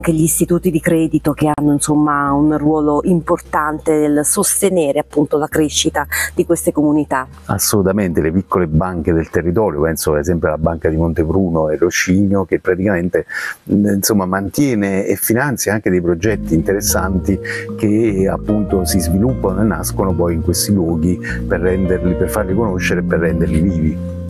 anche gli istituti di credito che hanno insomma un ruolo importante nel sostenere appunto la crescita di queste comunità. Assolutamente, le piccole banche del territorio, penso ad esempio alla Banca di Montepruno e Roscigno, che praticamente insomma mantiene e finanzia anche dei progetti interessanti che appunto si sviluppano e nascono poi in questi luoghi per farli conoscere e per renderli vivi.